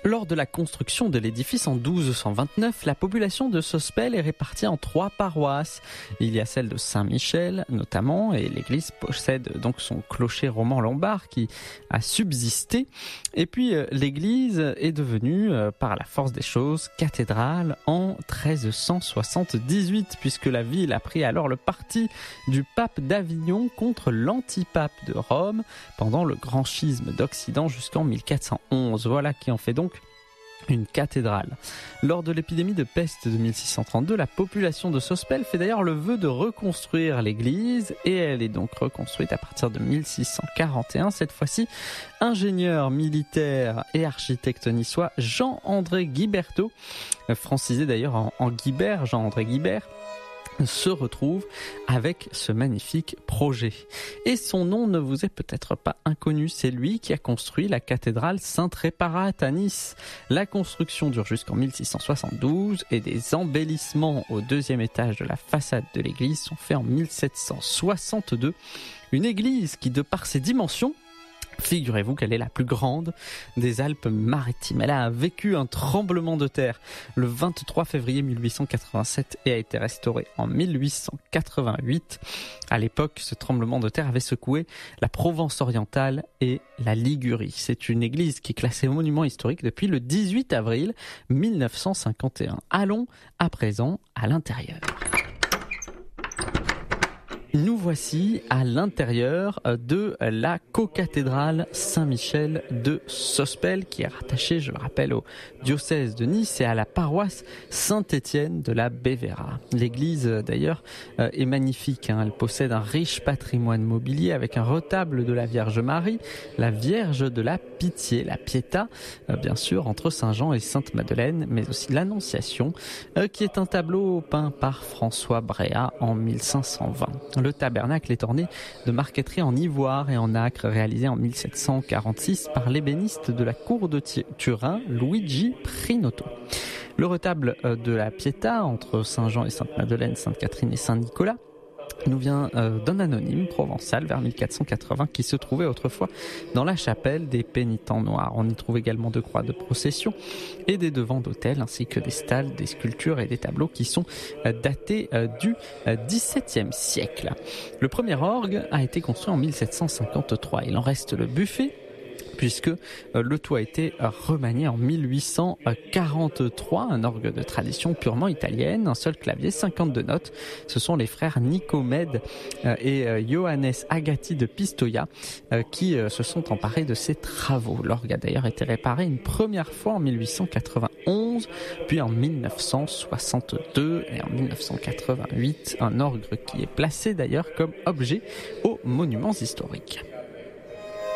Lors de la construction de l'édifice en 1229, la population de Sospel est répartie en 3 paroisses. Il y a celle de Saint-Michel notamment, et l'église possède donc son clocher roman lombard qui a subsisté. Et puis l'église est devenue, par la force des choses, cathédrale en 1378, puisque la ville a pris alors le parti du pape d'Avignon contre l'antipape de Rome pendant le grand schisme d'Occident jusqu'en 1411. Voilà qui en fait donc une cathédrale. Lors de l'épidémie de peste de 1632, la population de Sospel fait d'ailleurs le vœu de reconstruire l'église, et elle est donc reconstruite à partir de 1641. Cette fois-ci, ingénieur militaire et architecte niçois Jean-André Guiberteau, francisé d'ailleurs en Guibert, Jean-André Guibert, se retrouve avec ce magnifique projet. Et son nom ne vous est peut-être pas inconnu, c'est lui qui a construit la cathédrale Sainte-Réparat à Nice. La construction dure jusqu'en 1672 et des embellissements au 2e étage de la façade de l'église sont faits en 1762. Une église qui, de par ses dimensions, figurez-vous qu'elle est la plus grande des Alpes-Maritimes. Elle a vécu un tremblement de terre le 23 février 1887 et a été restaurée en 1888. À l'époque, ce tremblement de terre avait secoué la Provence orientale et la Ligurie. C'est une église qui est classée monument historique depuis le 18 avril 1951. Allons à présent à l'intérieur. Nous voici à l'intérieur de la cocathédrale Saint-Michel de Sospel, qui est rattachée, je le rappelle, au diocèse de Nice et à la paroisse Saint-Étienne de la Bévéra. L'église, d'ailleurs, est magnifique. Elle possède un riche patrimoine mobilier avec un retable de la Vierge Marie, la Vierge de la Pitié, la Pietà, bien sûr, entre Saint-Jean et Sainte-Madeleine, mais aussi l'Annonciation, qui est un tableau peint par François Bréa en 1520. Le tabernacle est orné de marqueterie en ivoire et en nacre réalisée en 1746 par l'ébéniste de la cour de Turin, Luigi Prinotto. Le retable de la Pietà entre Saint-Jean et Sainte-Madeleine, Sainte-Catherine et Saint-Nicolas nous vient d'un anonyme provençal vers 1480 qui se trouvait autrefois dans la chapelle des pénitents noirs. On y trouve également 2 croix de procession et des devants d'autel ainsi que des stalles, des sculptures et des tableaux qui sont datés du XVIIe siècle. Le premier orgue a été construit en 1753. Il en reste le buffet, puisque le tout a été remanié en 1843, un orgue de tradition purement italienne, un seul clavier, 52 notes. Ce sont les frères Nicomède et Johannes Agati de Pistoia qui se sont emparés de ces travaux. L'orgue a d'ailleurs été réparé une première fois en 1891, puis en 1962 et en 1988, un orgue qui est placé d'ailleurs comme objet aux monuments historiques.